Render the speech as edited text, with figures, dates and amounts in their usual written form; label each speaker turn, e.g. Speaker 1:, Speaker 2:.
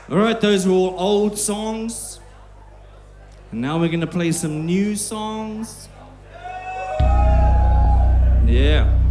Speaker 1: All right, those were all old songs. And now we're gonna play some new songs. Yeah.